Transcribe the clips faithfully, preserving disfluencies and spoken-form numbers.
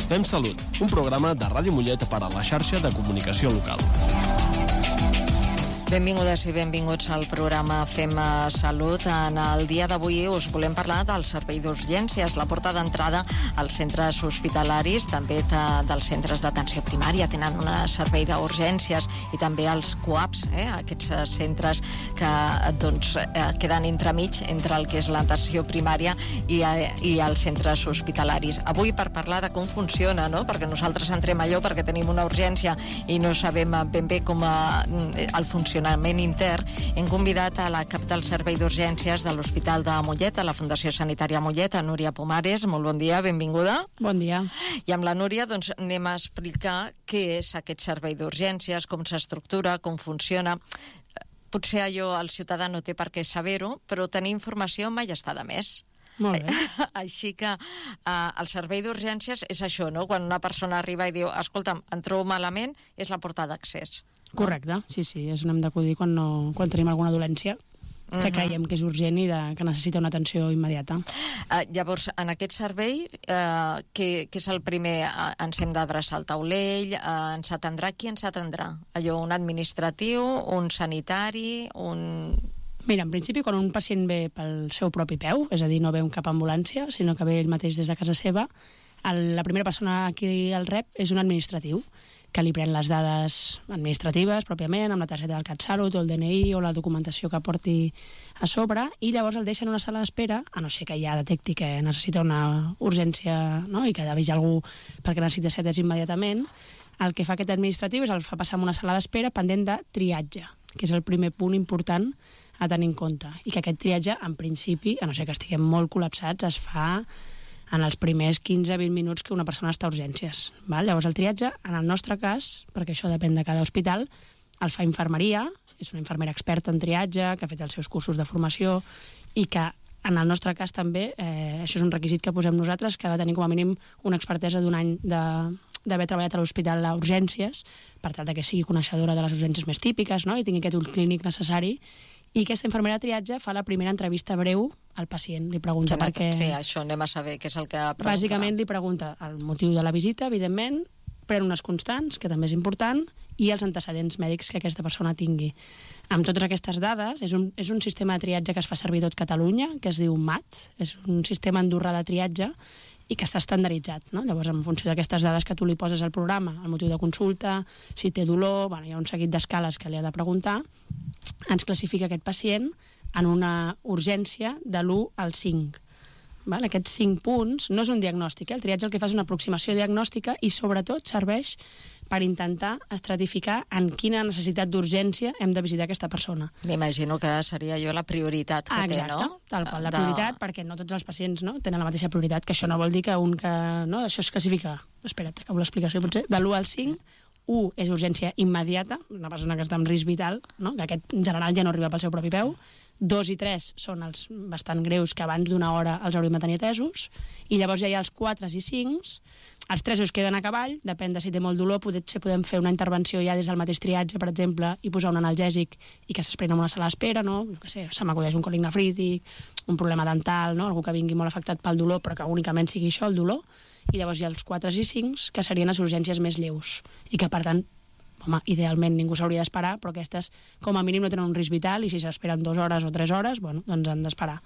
Fem Salut, un programa de Ràdio Mollet per a la xarxa de comunicació local. Benvingudes i benvinguts al programa Fem Salut. En el dia d'avui us volem parlar del servei d'urgències, la porta d'entrada als centres hospitalaris, també de, dels centres d'atenció primària, tenen un servei d'urgències, i també els CUAPs, eh, aquests centres que doncs, eh, queden entremig entre el que és l'atenció primària i, eh, i els centres hospitalaris. Avui per parlar de com funciona, no? Perquè nosaltres entrem allò perquè tenim una urgència i no sabem ben bé com eh, el funcionament intern, hem convidat a la cap del servei d'urgències de l'Hospital de Mollet, a la Fundació Sanitària Mollet, a Núria Pomares. Molt bon dia, benvinguda. Bon dia. I amb la Núria doncs, anem a explicar què és aquest servei d'urgències, com s'estructura, com funciona. Potser allò el ciutadà no té per què saber-ho, però tenir informació mai està de més. Molt bé. Així que eh, el servei d'urgències és això, no? Quan una persona arriba i diu, escolta'm, em trobo malament, és la porta d'accés. Correcte, sí, sí, és on hem d'acudir quan, no, quan tenim alguna dolència que uh-huh. creiem que és urgent i de, que necessita una atenció immediata. Uh, llavors, en aquest servei, uh, què, què és el primer? Uh, ens hem d'adreçar al taulell, uh, ens atendrà, qui ens atendrà? Allò, un administratiu, un sanitari, un... Mira, en principi, quan un pacient ve pel seu propi peu, és a dir, no ve amb cap ambulància, sinó que ve ell mateix des de casa seva, el, la primera persona a qui el rep és un administratiu, que li pren les dades administratives, pròpiament, amb la targeta del CatSalut o el D N I o la documentació que porti a sobre, i llavors el deixa en una sala d'espera, a no ser que ja detecti que necessita una urgència, no?, i que ha d'avís algú perquè necessita ser atès immediatament. El que fa aquest administratiu és el fa passar en una sala d'espera pendent de triatge, que és el primer punt important a tenir en compte, i que aquest triatge, en principi, a no ser que estiguem molt col·lapsats, es fa en els primers quinze a vint minuts que una persona està a urgències. Val? Llavors el triatge, en el nostre cas, perquè això depèn de cada hospital, el fa infermeria, és una infermera experta en triatge, que ha fet els seus cursos de formació, i que en el nostre cas també, eh, això és un requisit que posem nosaltres, que ha de tenir com a mínim una expertesa d'un any de d'haver treballat a l'hospital a urgències, per tal que sigui coneixedora de les urgències més típiques, no?, i tingui aquest ús clínic necessari. I aquesta infermera de triatge fa la primera entrevista breu al pacient. Li pregunta per què... Sí, això, anem a saber què és el que preguntarà. Bàsicament li pregunta el motiu de la visita, evidentment, pren unes constants, que també és important, i els antecedents mèdics que aquesta persona tingui. Amb totes aquestes dades, és un, és un sistema de triatge que es fa servir a tot Catalunya, que es diu M A T, és un sistema andorrà de triatge, i que està estandarditzat, no? Llavors, en funció d'aquestes dades que tu li poses al programa, el motiu de consulta, si té dolor, bueno, hi ha un seguit d'escales que li ha de preguntar, ens classifica aquest pacient en una urgència de l'u al cinc. Val? Aquests cinc punts no és un diagnòstic, eh? El triatge el que fa és una aproximació diagnòstica i sobretot serveix per intentar estratificar en quina necessitat d'urgència hem de visitar aquesta persona. M'imagino que seria jo la prioritat que ah, té, exacte, no? Tal qual, la de... prioritat, perquè no tots els pacients, no, tenen la mateixa prioritat, que això no vol dir que un que... No, això es classifica, espera't, acabo l'explicació potser, de l'u al cinc, u és urgència immediata, una persona que està en risc vital, no? Que aquest en general ja no arriba pel seu propi peu, dos i tres són els bastant greus que abans d'una hora els hauríem de tenir atesos, i llavors ja hi ha els quatre i cinc, els tres es queden a cavall, depèn de si té molt dolor, potser podem fer una intervenció ja des del mateix triatge, per exemple, i posar un analgèsic i que s'esperi en una sala d'espera, no? Jo què sé, se m'acudeix un còlic nefrític, un problema dental, no? Algú que vingui molt afectat pel dolor, però que únicament sigui això, el dolor, i llavors hi ha els quatre i cinc, que serien les urgències més lleus, i que per tant, home, idealment ningú s'hauria d'esperar, però aquestes com a mínim no tenen un risc vital, i si s'esperen dues hores o tres hores, bueno, doncs han d'esperar.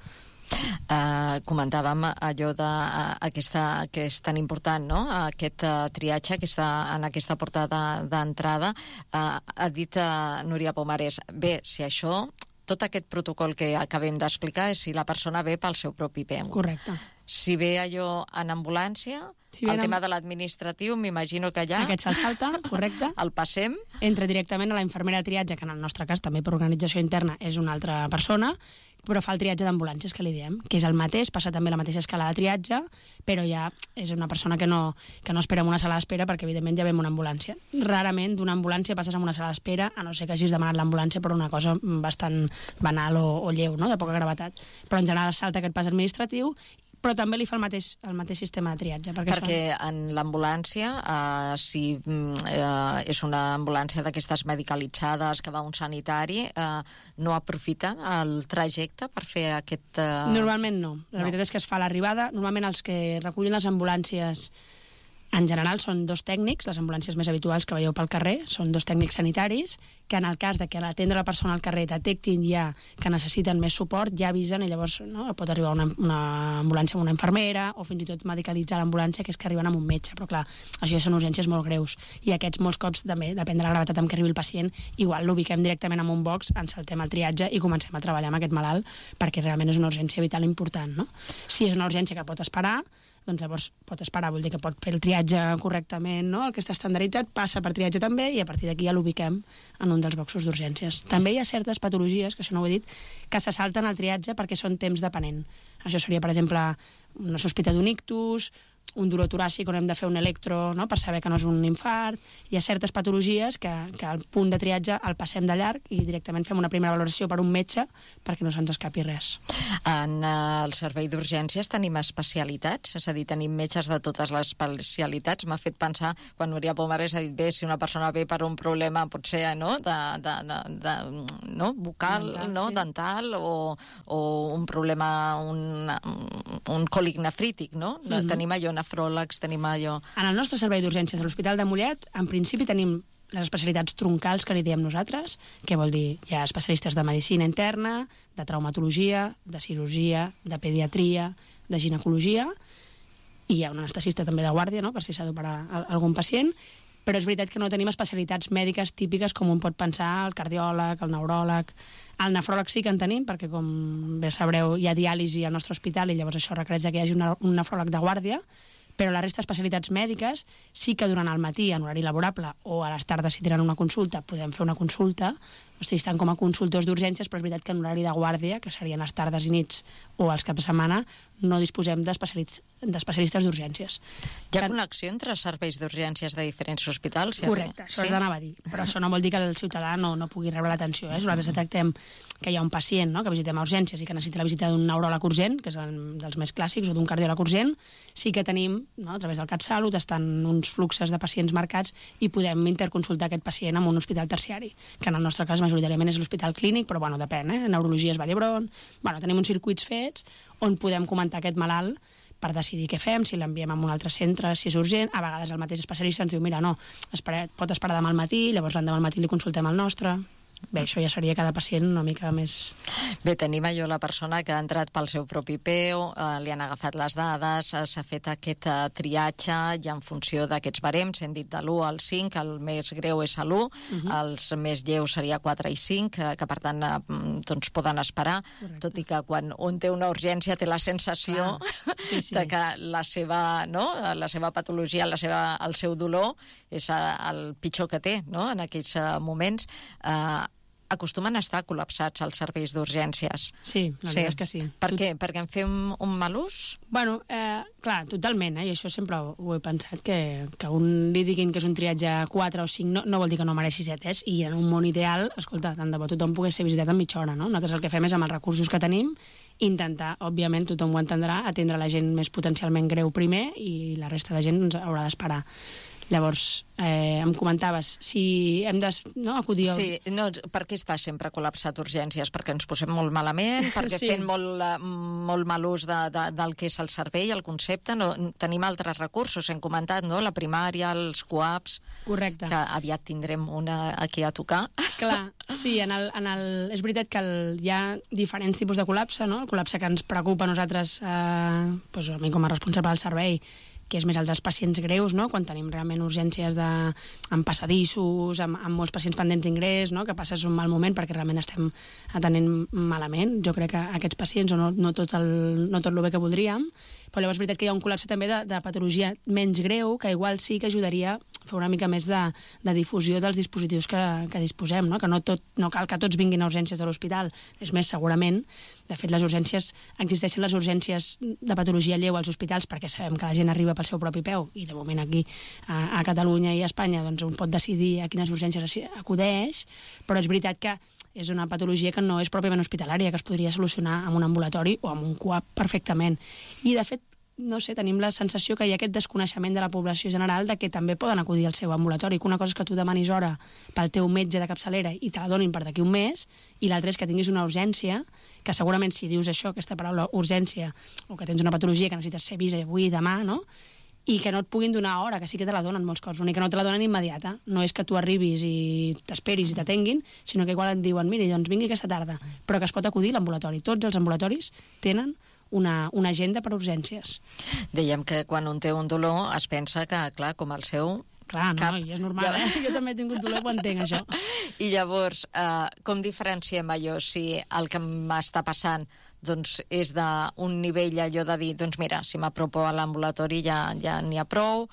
Uh, comentàvem allò de, uh, aquesta, que és tan important, no? Aquest uh, triatge que està en aquesta porta d'entrada. Uh, ha dit uh, Núria Pomares, bé, si això, tot aquest protocol que acabem d'explicar és si la persona ve pel seu propi peu. Correcte. Si ve allò en ambulància, si el tema de l'administratiu, m'imagino que allà... Aquest se'l salta, correcte. El passem. Entra directament a la infermera de triatge, que en el nostre cas també per organització interna és una altra persona, però fa el triatge d'ambulàncies, que li diem, que és el mateix, passa també la mateixa escala de triatge, però ja és una persona que no, que no espera en una sala d'espera, perquè evidentment ja ve en una ambulància. Rarament d'una ambulància passes en una sala d'espera, a no ser que hagis demanat l'ambulància per una cosa bastant banal o, o lleu, no? De poca gravetat. Però en general salta aquest pas administratiu, però també li fa el mateix, el mateix sistema de triatge. Perquè, perquè són... en l'ambulància, eh, si eh, és una ambulància d'aquestes medicalitzades que va a un sanitari, eh, no aprofita el trajecte per fer aquest... Eh... Normalment no. La no. veritat és que es fa l'arribada. Normalment els que recullen les ambulàncies En general són dos tècnics, les ambulàncies més habituals que veieu pel carrer, són dos tècnics sanitaris, que en el cas de que a l'atendre la persona al carrer detectin ja que necessiten més suport, ja avisen i llavors no, pot arribar una, una ambulància amb una infermera o fins i tot medicalitzar l'ambulància, que és que arriben amb un metge, però clar, això ja són urgències molt greus i aquests molts cops també, depèn de la gravetat amb què arribi el pacient, igual l'ubiquem directament en un box, ens saltem el triatge i comencem a treballar amb aquest malalt perquè realment és una urgència vital important, no? Si és una urgència que pot esperar, doncs llavors pot esperar, vol dir que pot fer el triatge correctament, no? El que està estandarditzat passa per triatge també i a partir d'aquí ja l'ubiquem en un dels boxos d'urgències. També hi ha certes patologies, que això no ho he dit, que se salten al triatge perquè són temps depenent. Això seria, per exemple, una sospita d'un ictus, un dolor toràcic on hem de fer un electro, no?, per saber que no és un infart. Hi ha certes patologies que, que al punt de triatge el passem de llarg i directament fem una primera valoració per un metge perquè no se'ns escapi res. En el servei d'urgències tenim especialitats, és a dir, tenim metges de totes les especialitats. M'ha fet pensar, quan Núria Pomares ha dit, bé, si una persona ve per un problema, potser, no?, de, de, de, de no? bucal, dental, no? Sí. dental, o, o un problema, un, un còlic nefrític, no? Mm-hmm. Tenim allò nefròlegs, tenim allò... En el nostre servei d'urgències de l'Hospital de Mollet, en principi tenim les especialitats troncals que li diem nosaltres, que vol dir, hi ha especialistes de medicina interna, de traumatologia, de cirurgia, de pediatria, de ginecologia, i hi ha un anestesista també de guàrdia, no?, per si s'ha d'operar algun pacient, però és veritat que no tenim especialitats mèdiques típiques com un pot pensar el cardiòleg, el neuròleg. El nefròleg sí que en tenim, perquè com bé sabreu hi ha diàlisi al nostre hospital i llavors això requereix que hi hagi una, un nefròleg de guàrdia, però la resta d'especialitats mèdiques sí que durant el matí, en horari laborable, o a les tardes si tenen una consulta, podem fer una consulta, o sigui, estan com a consultors d'urgències, però és veritat que en horari de guàrdia, que serien les tardes i nits o els caps de setmana, no disposem d'especialistes d'urgències. Hi ha connexió entre serveis d'urgències de diferents hospitals? Correcte, això sí? Anava a dir. Però això no vol dir que el ciutadà no, no pugui rebre l'atenció. Eh? Si nosaltres detectem que hi ha un pacient, no?, que visitem a urgències i que necessita la visita d'un neuròleg urgent, que és el dels més clàssics, o d'un cardiòleg urgent, sí que tenim, no?, a través del CatSalut, estan uns fluxes de pacients marcats i podem interconsultar aquest pacient amb un hospital terciari, que en el nostre cas majoritàriament és l'hospital clínic, però bueno, depèn, eh? Neurologia és Vall d'Hebron, bueno, tenim uns circuits fets on podem comentar aquest malalt per decidir què fem, si l'enviem a un altre centre, si és urgent. A vegades el mateix especialista ens diu, mira, no, espera, pot esperar demà al matí, llavors l'endemà al matí li consultem el nostre. Bé, això ja seria cada pacient una mica més... Bé, tenim allò la persona que ha entrat pel seu propi peu, eh, li han agafat les dades, eh, s'ha fet aquest eh, triatge i en funció d'aquests barems, hem dit de l'u al cinc, el més greu és a l'u, uh-huh. els més lleus seria quatre i cinc, eh, que per tant eh, doncs poden esperar, correcte. Tot i que quan un té una urgència té la sensació sí, sí. de que la seva, no? la seva patologia, la seva, el seu dolor és eh, el pitjor que té, no? En aquells eh, moments. Eh, acostumen a estar col·lapsats els serveis d'urgències. Sí, la veritat sí. és que sí. Per Tot... què? Perquè en fem un mal ús? Bueno, eh, clar, totalment, eh? I això sempre ho he pensat, que, que un li diguin que és un triatge quatre o cinc no, no vol dir que no mereixi set, eh? I en un món ideal, escolta, tant de bo tothom pogués ser visitat en mitja hora, no? Nosaltres el que fem és, amb els recursos que tenim, intentar, òbviament, tothom ho entendrà, atendre la gent més potencialment greu primer i la resta de gent ens haurà d'esperar. Llavors, eh, em comentaves, si hem de no, acudir... Al... Sí, no, per què està sempre col·lapsat urgències? Perquè ens posem molt malament, perquè sí. fem molt, molt mal ús de, de, del que és el servei, el concepte. No, tenim altres recursos, hem comentat, no? La primària, els coaps... Correcte. Que aviat tindrem una aquí a tocar. Clar, sí, en el, en el, és veritat que el, hi ha diferents tipus de col·lapse, no? El col·lapse que ens preocupa a nosaltres, eh, doncs a mi com a responsable del servei, que és més el dels pacients greus, no? Quan tenim realment urgències de, amb passadissos, amb, amb molts pacients pendents d'ingrés, no? Que passes un mal moment perquè realment estem atenent malament. Jo crec que aquests pacients, o no, no, tot el, no tot el bé que voldríem, però llavors és veritat que hi ha un col·lapse també de, de patologia menys greu, que igual sí que ajudaria a fer una mica més de, de difusió dels dispositius que, que disposem, no? Que no, tot, no cal que tots vinguin a urgències de l'hospital, és més, segurament, de fet, les urgències, existeixen les urgències de patologia lleu als hospitals perquè sabem que la gent arriba pel seu propi peu i de moment aquí a, a Catalunya i a Espanya doncs un pot decidir a quines urgències acudeix, però és veritat que és una patologia que no és pròpiament hospitalària, que es podria solucionar amb un ambulatori o amb un CUAP perfectament. I, de fet, no sé, tenim la sensació que hi ha aquest desconeixement de la població general de que també poden acudir al seu ambulatori, que una cosa és que tu demanis hora pel teu metge de capçalera i te la donin per d'aquí un mes, i l'altra és que tinguis una urgència, que segurament si dius això, aquesta paraula urgència, o que tens una patologia que necessites ser vist avui i demà, no? i que no et puguin donar hora, que sí que te la donen molts cops, i que no te la donen immediata. No és que tu arribis i t'esperis i t'atenguin, sinó que igual et diuen, mira, doncs vingui aquesta tarda, però que es pot acudir a l'ambulatori. Tots els ambulatoris tenen una, una agenda per urgències. Dèiem que quan un té un dolor es pensa que, clar, com el seu... Clar, no, cap... i és normal, ja... eh? Jo també he tingut dolor quan entenc això. I llavors, eh, com diferenciem allò? Si el que m'està passant doncs és d'un nivell allò de dir, doncs mira, si m'apropo a l'ambulatori ja ja n'hi ha prou,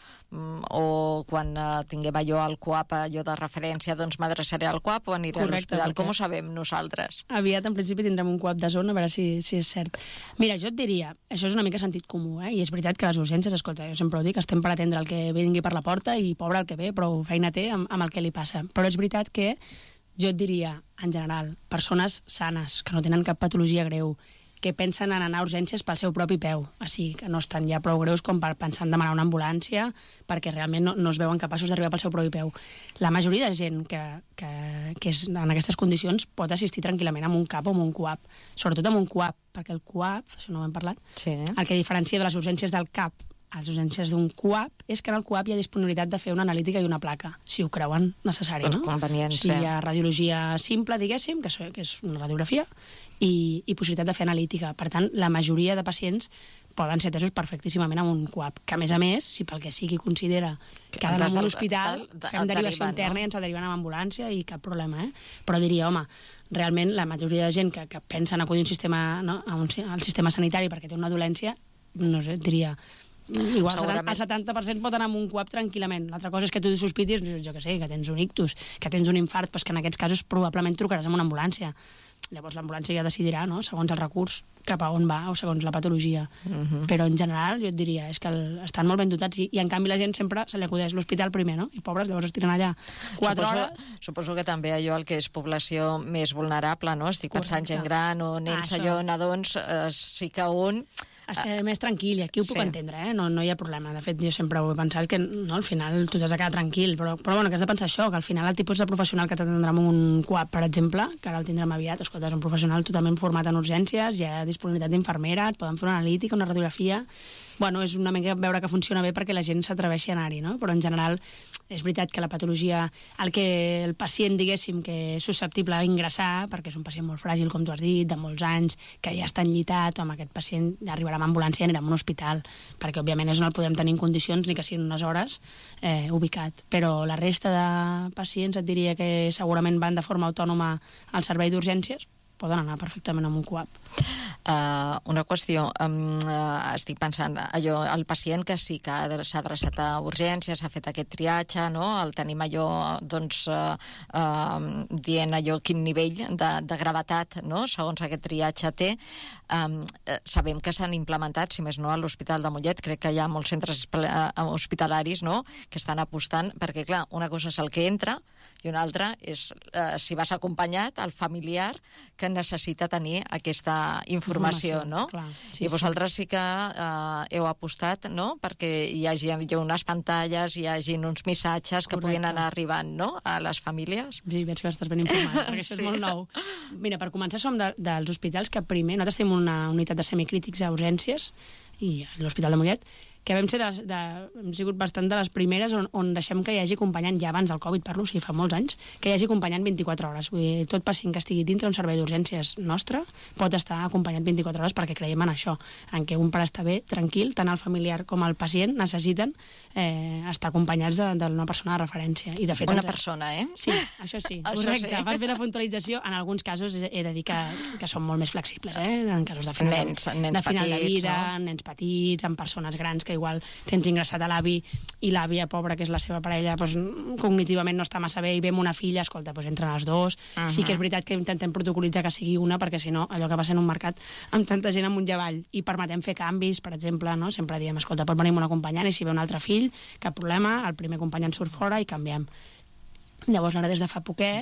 o quan eh, tinguem allò al C U A P, allò de referència, doncs m'adreçaré al C U A P o aniré Correcte, a l'hospital. perquè... Com ho sabem nosaltres? Aviat, en principi, tindrem un C U A P de zona, a veure si, si és cert. Mira, jo et diria, això és una mica sentit comú, eh? I és veritat que les urgències, escolta, jo sempre ho dic, estem per atendre el que vingui per la porta i pobre el que ve, però feina té amb, amb el que li passa. Però és veritat que jo et diria, en general, persones sanes, que no tenen cap patologia greu, que pensen en anar a urgències pel seu propi peu, així que no estan ja prou greus com per pensar en demanar una ambulància, perquè realment no, no es veuen capaços d'arribar pel seu propi peu. La majoria de gent que, que, que és en aquestes condicions pot assistir tranquil·lament amb un CAP o amb un C U A P, sobretot amb un C U A P, perquè el C U A P, això no ho hem parlat, sí. El que diferencia de les urgències del CAP a les urgències d'un C U A P és que en el C U A P hi ha disponibilitat de fer una analítica i una placa, si ho creuen necessari, no? Convenient, si hi ha radiologia simple, diguéssim, que és una radiografia, i, i possibilitat de fer analítica. Per tant, la majoria de pacients poden ser atesos perfectíssimament amb un C U A P, que a més a més, si pel que sigui considera que ha d'anar a un hospital, fem derivació interna i ens el deriven amb ambulància i cap problema, eh? Però diria, home, realment la majoria de gent que, que pensa en acudir un sistema, no, a un, al sistema sanitari perquè té una dolència, no sé, diria... Igual el setanta per cent pot anar amb un C U A P tranquil·lament. L'altra cosa és que tu sospitis, jo què sé, que tens un ictus, que tens un infart, doncs que en aquests casos probablement trucaràs amb una ambulància. Llavors l'ambulància ja decidirà, no?, segons el recurs, cap a on va o segons la patologia. Uh-huh. Però en general jo et diria, és que el, estan molt ben dotats i, i en canvi la gent sempre se li acudeix l'hospital primer, no? I pobres, llavors es tiren allà quatre suposo, hores. Suposo que també allò el que és població més vulnerable, no? Estic pensant gent gran o nens, ah, allò, nadons, eh, sí que un... Estic més tranquil, i aquí ho puc sí. entendre, eh? no, no hi ha problema. De fet, jo sempre ho he pensat que no, al final tu t'has de quedar tranquil, però, però bueno, que has de pensar això, que al final el tipus de professional que t'atendrà amb un C U A P, per exemple, que ara el tindrem aviat, escolta, és un professional totalment format en urgències, hi ha disponibilitat d'infermera, et poden fer una analítica, una radiografia... Bueno, és una mica veure que funciona bé perquè la gent s'atreveixi a anar-hi, no? Però en general és veritat que la patologia, el que el pacient, diguéssim, que és susceptible a ingressar, perquè és un pacient molt fràgil, com tu has dit, de molts anys, que ja està enllitat, home, aquest pacient arribarà amb ambulància i anirà a un hospital, perquè òbviament és on el podem tenir en condicions, ni que siguin unes hores eh, ubicat. Però la resta de pacients et diria que segurament van de forma autònoma al servei d'urgències, poden anar perfectament amb un C U A P. Uh, una qüestió, um, uh, estic pensant, allò, el pacient que sí que s'ha adreçat a urgències, s'ha fet aquest triatge, no? El tenim allò, doncs, uh, uh, dient allò quin nivell de, de gravetat, no?, segons aquest triatge té. Um, uh, sabem que s'han implementat, si més no, a l'Hospital de Mollet, crec que hi ha molts centres hospitalaris, no?, que estan apostant, perquè, clar, una cosa és el que entra, i una altra és, eh, si vas acompanyat, el familiar que necessita tenir aquesta informació, informació no? Clar, sí, I vosaltres sí, sí que eh, heu apostat, no?, perquè hi hagi unes pantalles, hi hagi uns missatges que Correcte. Puguin anar arribant, no?, a les famílies. Sí, veig que estàs ben informat, perquè això sí. és molt nou. Mira, per començar, som de, dels hospitals que primer, nosaltres tenim una unitat de semicrítics a urgències, i a l'Hospital de Mollet, que vam ser de, de, hem sigut bastant de les primeres on, on deixem que hi hagi acompanyant, ja abans del Covid parlo, o sigui, fa molts anys, que hi hagi acompanyant vint-i-quatre hores. Vull dir, tot pacient que estigui dintre un servei d'urgències nostre pot estar acompanyat vint-i-quatre hores, perquè creiem en això, en què un per estar bé, tranquil, tant el familiar com el pacient necessiten eh, estar acompanyats d'una persona de referència. I de fet, una ens... persona, eh? Sí, això sí, correcte. Sí. Fas bé la puntualització. En alguns casos he de dir que, que són molt més flexibles, eh? En casos de final, nens, nens de, final petits, de vida, no? Nens petits, amb persones grans que igual tens ingressat a l'avi i l'àvia, pobra, que és la seva parella, doncs, cognitivament no està massa bé i ve amb una filla, escolta, doncs entren els dos. Uh -huh. Sí que és veritat que intentem protocolitzar que sigui una, perquè si no, allò que va sent un mercat amb tanta gent amunt i avall, i permetem fer canvis, per exemple, no? Sempre diem, escolta, pot venir amb un acompanyant i si ve un altre fill, cap problema, el primer acompanyant surt fora i canviem. Llavors, ara des de fa poquet,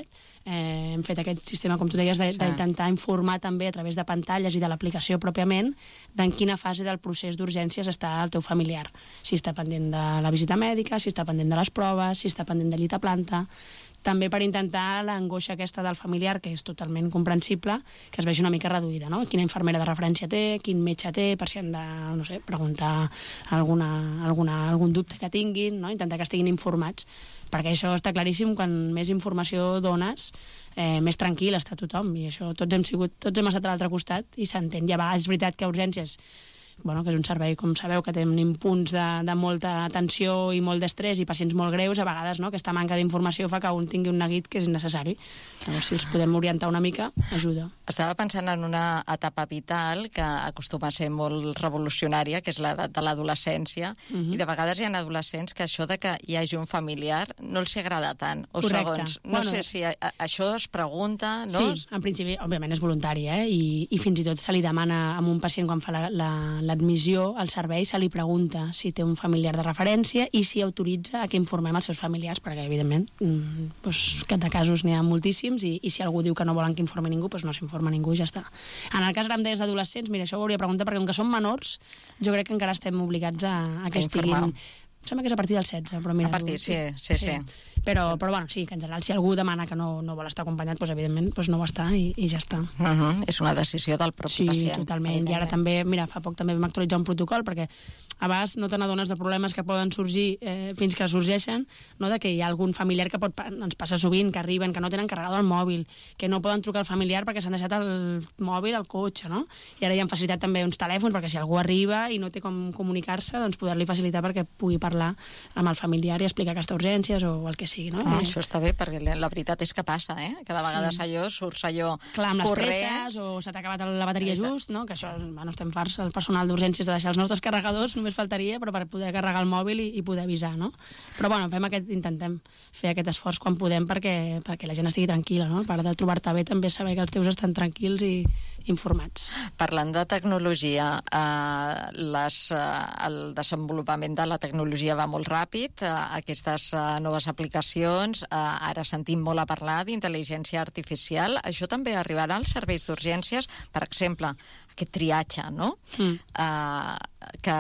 eh, hem fet aquest sistema, com tu deies, d'intentar sí. informar també a través de pantalles i de l'aplicació pròpiament d'en quina fase del procés d'urgències està el teu familiar. Si està pendent de la visita mèdica, si està pendent de les proves, si està pendent de llit a planta... També per intentar l'angoixa aquesta del familiar, que és totalment comprensible, que es vegi una mica reduïda, no? Quina infermera de referència té, quin metge té, per si han de, no sé, preguntar alguna, alguna, algun dubte que tinguin, no? Intentar que estiguin informats, perquè això està claríssim, quan més informació dones, eh, més tranquil està tothom, i això tots hem sigut, tots hem estat a l'altre costat i s'entén. I a vegades és veritat que a urgències, bueno, que és un servei, com sabeu, que tenim punts de, de molta tensió i molt d'estrès i pacients molt greus, a vegades, no?, aquesta manca d'informació fa que un tingui un neguit que és innecessari. Llavors, si els podem orientar una mica, ajuda. Estava pensant en una etapa vital que acostuma a ser molt revolucionària, que és l'edat de l'adolescència, uh-huh. i de vegades hi ha adolescents que això de que hi hagi un familiar no els agrada tant, o Correcte. segons, no bueno, sé si a, a, això es pregunta, no? Sí, en principi, òbviament és voluntari, eh? I, i fins i tot se li demana a un pacient quan fa la, la l'admissió al servei, se li pregunta si té un familiar de referència i si autoritza a que informem els seus familiars, perquè, evidentment, doncs, que de casos n'hi ha moltíssims i, i si algú diu que no volen que informi ningú, doncs no s'informa ningú i ja està. En el cas ara em deies d'adolescents, mira, això ho hauria preguntat, perquè com que són menors, jo crec que encara estem obligats a, a que a estiguin... Em sembla que és a partir del setze, però mira... A partir, sí, sí, sí. sí. Però, però bueno, sí, que en general, si algú demana que no, no vol estar acompanyat, doncs evidentment doncs no ho està i, i ja està. Uh -huh. És una decisió del propi sí, pacient. Sí, totalment. I ara també, mira, fa poc també vam actualitzar un protocol, perquè a vegades no te n'adones de problemes que poden sorgir eh, fins que sorgeixen, no?, de que hi ha algun familiar que pot, ens passa sovint, que arriben, que no tenen carregat el mòbil, que no poden trucar al familiar perquè s'han deixat el mòbil al cotxe, no? I ara hi han facilitat també uns telèfons, perquè si algú arriba i no té com comunicar-se, doncs poder-li facilitar perquè pugui parlar amb el familiar i explicar aquestes urgències o el que sigui, no? Ah, això està bé, perquè la veritat és que passa, eh? Que de vegades sí. allò surts allò Clar, amb les corrent... presses, o s'ha acabat la bateria just, no? Que això, bueno, estem farts, el personal d'urgències, de deixar els nostres carregadors, només faltaria, però per poder carregar el mòbil i, i poder avisar, no? Però, bueno, fem aquest, intentem fer aquest esforç quan podem perquè, perquè la gent estigui tranquil·la, no? A part de trobar-te bé, també saber que els teus estan tranquils i informats. Parlant de tecnologia, eh, les, eh, el desenvolupament de la tecnologia va molt ràpid, eh, aquestes eh, noves aplicacions, eh, ara sentim molt a parlar d'intel·ligència artificial, això també arribarà als serveis d'urgències, per exemple, aquest triatge, no? Mm. Eh, que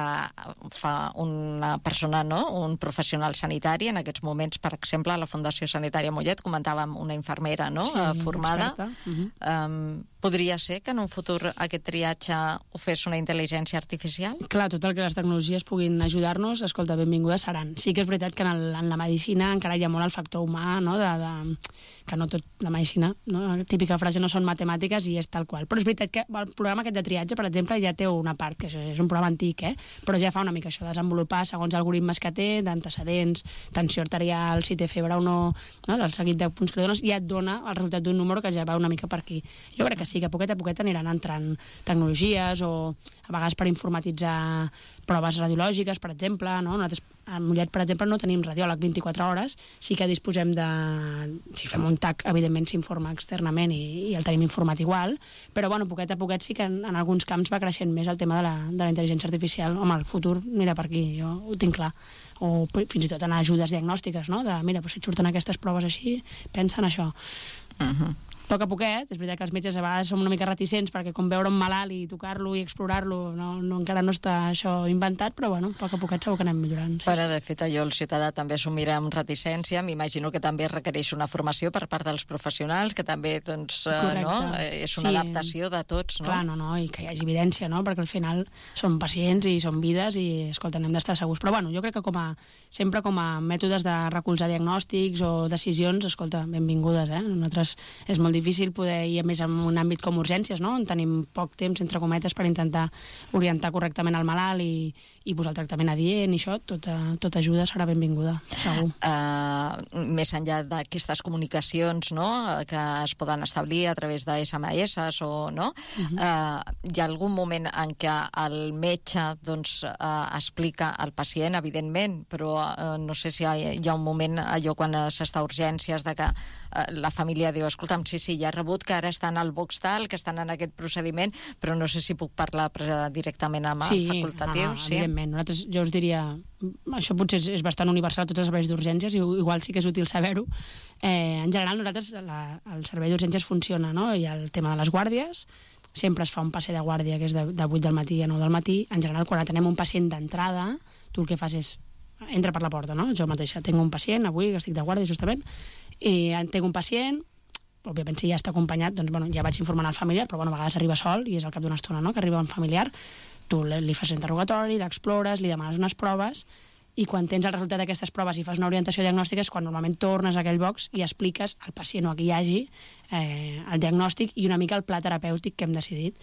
fa una persona, no?, un professional sanitari, en aquests moments, per exemple, a la Fundació Sanitària Mollet, comentàvem una infermera, no?, sí, formada. Uh-huh. Um, podria ser que en un futur aquest triatge ho fes una intel·ligència artificial? Clar, tot el que les tecnologies puguin ajudar-nos, escolta, benvingudes seran. Sí que és veritat que en, el, en la medicina encara hi ha molt el factor humà, no?, de, de, que no tot la medicina, no?, la típica frase no són matemàtiques i és tal qual. Però és veritat que el programa aquest de triatge, per exemple, ja té una part, que és un programa antic, eh? Però ja fa una mica això, desenvolupar segons algoritmes que té, d'antecedents, tensió arterial, si té febre o no, no?, del seguit de punts que li dones, ja et dona el resultat d'un número que ja va una mica per aquí. Jo crec que sí, que a poquet a poquet aniran entrant tecnologies o a vegades per informatitzar proves radiològiques, per exemple, no? Nosaltres a Mollet, per exemple, no tenim radiòleg vint-i-quatre hores, sí que disposem de... Si fem un T A C, evidentment s'informa externament i, i el tenim informat igual, però, bueno, poquet a poquet sí que en, en alguns camps va creixent més el tema de la, de la intel·ligència artificial. Home, el futur mira per aquí, jo ho tinc clar. O fins i tot en ajudes diagnòstiques, no?, de, mira, doncs si et surten aquestes proves així, pensa en això. Uh-huh. A poc a poquet, és veritat que els metges a vegades som una mica reticents perquè com veure un malalt i tocar-lo i explorar-lo no, no, encara no està això inventat, però bueno, a poc a poquet segur que anem millorant. Sí. Però de fet allò el ciutadà també s'ho mira amb reticència, m'imagino que també requereix una formació per part dels professionals, que també doncs, eh, no? és una sí. adaptació de tots, no? Clar, no, no, i que hi hagi evidència, no? Perquè al final són pacients i són vides i, escolta, hem d'estar segurs. Però bueno, jo crec que com a, sempre com a mètodes de recolzar diagnòstics o decisions, escolta, benvingudes, eh? Nosaltres és molt difícil poder, i a més en un àmbit com urgències, no?, on tenim poc temps, entre cometes, per intentar orientar correctament el malalt i, i posar el tractament adient i això, tota, tota ajuda serà benvinguda, segur. Uh, més enllà d'aquestes comunicacions, no?, que es poden establir a través de esse eme esse o no, uh-huh. uh, hi ha algun moment en què el metge doncs, uh, explica al pacient, evidentment, però uh, no sé si hi ha, hi ha un moment allò quan s'està a urgències de que uh, la família diu, escolta'm, sí, sí, ja he rebut que ara estan al box tal, que estan en aquest procediment, però no sé si puc parlar directament amb el sí, facultatiu. No, no, sí, evidentment. evidentment. Nosaltres, jo us diria, això potser és, és bastant universal a tots els serveis d'urgències, i igual sí que és útil saber-ho. Eh, en general, nosaltres, la, el servei d'urgències funciona, no? Hi ha el tema de les guàrdies, sempre es fa un passer de guàrdia que és de, de vuit del matí a nou del matí. En general, quan atenem un pacient d'entrada, tu el que fas és entra per la porta, no? Jo mateixa tinc un pacient, avui que estic de guàrdia justament, i tinc un pacient, òbviament si ja està acompanyat, doncs bueno, ja vaig informant al familiar, però bueno, a vegades arriba sol i és al cap d'una estona, no?, que arriba un familiar, tu li fas l'interrogatori, l'explores, li demanes unes proves, i quan tens el resultat d'aquestes proves i fas una orientació diagnòstica és quan normalment tornes a aquell box i expliques al pacient o a qui hi hagi eh, el diagnòstic i una mica el pla terapèutic que hem decidit,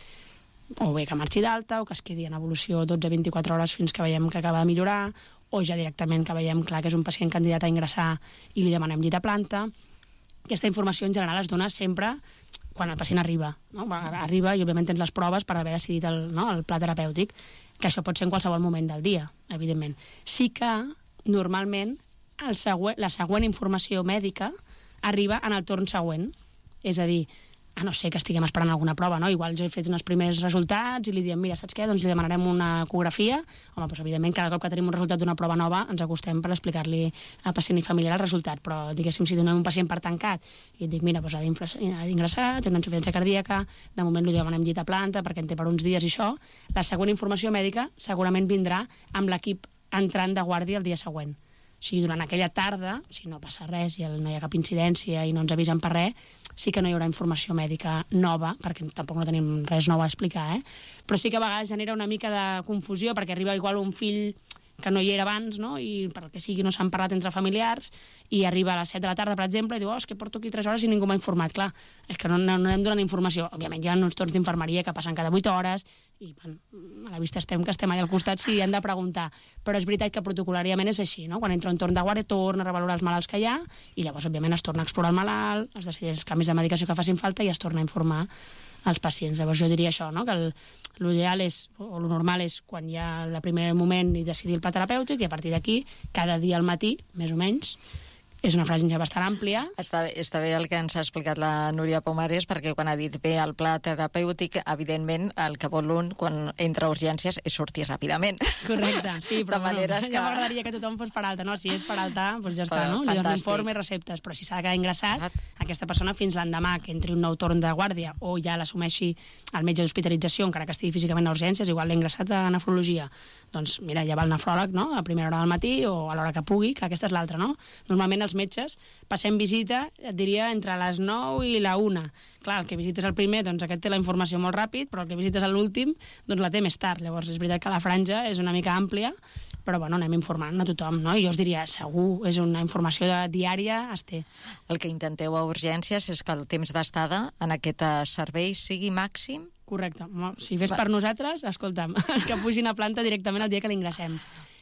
o bé que marxi d'alta o que es quedi en evolució dotze a vint-i-quatre hores fins que veiem que acaba de millorar, o ja directament que veiem clar que és un pacient candidat a ingressar i li demanem llit a planta. Aquesta informació en general es dona sempre quan el pacient arriba, no? Arriba i òbviament tens les proves per haver decidit el, no? el pla terapèutic, que això pot ser en qualsevol moment del dia, evidentment. Sí que normalment el següent, la següent informació mèdica arriba en el torn següent, és a dir, a no ser que estiguem esperant alguna prova, no? Igual jo he fet uns primers resultats i li diem, mira, saps què? Doncs li demanarem una ecografia. Home, doncs evidentment cada cop que tenim un resultat d'una prova nova ens acostem per explicar-li al pacient i familiar el resultat, però diguéssim, si donem un pacient per tancat i et dic, mira, doncs ha d'ingressar, té una insuficiència cardíaca, de moment li demanem llit a planta perquè en té per uns dies i això, la següent informació mèdica segurament vindrà amb l'equip entrant de guàrdia el dia següent. O sigui, durant aquella tarda, si no passa res i no hi ha cap incidència i no ens avisen per res, sí que no hi haurà informació mèdica nova, perquè tampoc no tenim res nou a explicar, eh? Però sí que a vegades genera una mica de confusió, perquè arriba igual un fill que no hi era abans, no? I per el que sigui no s'han parlat entre familiars, i arriba a les set de la tarda, per exemple, i diu, oh, és que porto aquí tres hores i ningú m'ha informat. Clar, és que no, no, no anem donant informació. Òbviament hi ha uns torns d'infermeria que passen cada vuit hores, i bueno, a la vista estem que estem allà al costat si han de preguntar, però és veritat que protocolàriament és així, no? Quan entra un torn de guàrdia torna a revalorar els malalts que hi ha i llavors òbviament es torna a explorar el malalt, es decideix els canvis de medicació que facin falta i es torna a informar als pacients. Llavors jo diria això, no? Que l'ideal és, o el normal és quan hi ha el primer moment i decidir el pla terapèutic, i a partir d'aquí cada dia al matí, més o menys, és una franja bastant àmplia. Està bé, està bé el que ens ha explicat la Núria Pomares, perquè quan ha dit bé el pla terapèutic, evidentment el que vol un quan entra a urgències és sortir ràpidament. Correcte, sí, però de bueno, que... ja m'agradaria que tothom fos per alta, no? Si és per alta, doncs ja està, no? Li dones l'informe i receptes, però si s'ha de quedar ingressat, aquesta persona fins l'endemà que entri un nou torn de guàrdia o ja l'assumeixi el metge d'hospitalització, encara que estigui físicament a urgències, igual l'ha ingressat a nefrologia, doncs mira, ja va el nefròleg, no?, a primera hora del matí o a l'hora que pugui, que aquesta és l'altra, no? Normalment els metges passem visita, et diria, entre les nou i la una. Clar, el que visites el primer, doncs aquest té la informació molt ràpid, però el que visites l'últim, doncs la té més tard. Llavors, és veritat que la franja és una mica àmplia, però bueno, anem informant a tothom, no? I jo us diria, segur, és una informació de, diària, es té. El que intenteu a urgències és que el temps d'estada en aquest servei sigui màxim? Correcte. Si fes per nosaltres, escolta'm, que pugin a planta directament el dia que l'ingressem.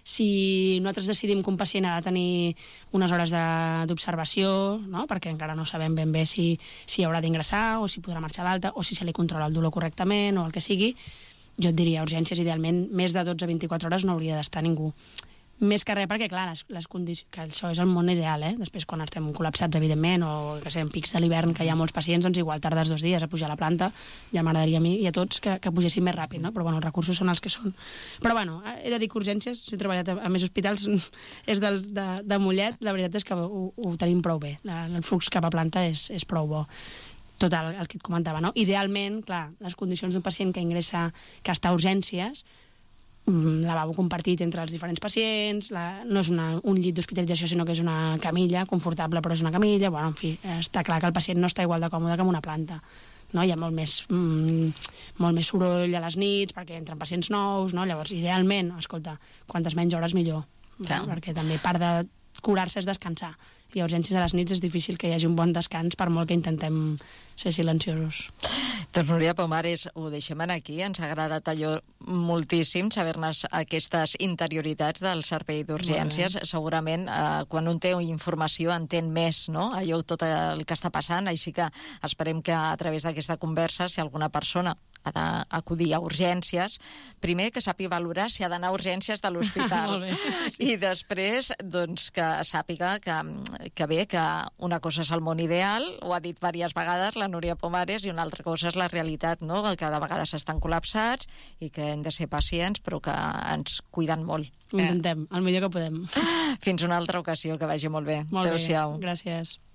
Si nosaltres decidim que un pacient ha de tenir unes hores d'observació, no? Perquè encara no sabem ben bé si, si haurà d'ingressar o si podrà marxar d'alta o si se li controla el dolor correctament o el que sigui, jo et diria, urgències, idealment, més de dotze a vint-i-quatre hores no hauria d'estar ningú. Més que res perquè, clar, les, les condicions, que això és el món ideal, eh? Després, quan estem col·lapsats, evidentment, o que sé, en pics de l'hivern, que hi ha molts pacients, doncs igual tardes dos dies a pujar a la planta, ja m'agradaria a mi i a tots que, que pugessin més ràpid, no? Però, bueno, els recursos són els que són. Però, bueno, he de dir que urgències, si he treballat a, a més hospitals, és del, de, de Mollet, la veritat és que ho, ho tenim prou bé. La, el flux cap a planta és, és prou bo. Tot el, el que et comentava, no? Idealment, clar, les condicions d'un pacient que ingressa, que està a urgències, lavabo compartit entre els diferents pacients, la, no és una, un llit d'hospitalització, sinó que és una camilla, confortable però és una camilla, bueno, en fi, està clar que el pacient no està igual de còmode que en una planta, no? Hi ha molt més, mm, molt més soroll a les nits perquè entren pacients nous, no? Llavors, idealment, escolta, quantes menys hores millor, no? Perquè també part de curar-se és descansar, i a urgències a les nits és difícil que hi hagi un bon descans per molt que intentem ser silenciosos. Doncs Núria Pomares, ho deixem aquí. Ens ha agradat allò moltíssim saber-ne aquestes interioritats del servei d'urgències. Segurament eh, quan un té informació entén més, no?, allò tot el que està passant, així que esperem que a través d'aquesta conversa, si alguna persona ha d'acudir a urgències, primer que sàpiga valorar si ha d'anar a urgències de l'hospital. Molt bé, sí. I després, doncs, que sàpiga que, que bé, que una cosa és el món ideal, ho ha dit diverses vegades la Núria Pomares, i una altra cosa és la realitat, no? Que de vegades estan col·lapsats i que hem de ser pacients, però que ens cuiden molt. Ho intentem, el millor que podem. Fins una altra ocasió, que vagi molt bé. Molt Adéu-siau. bé, gràcies.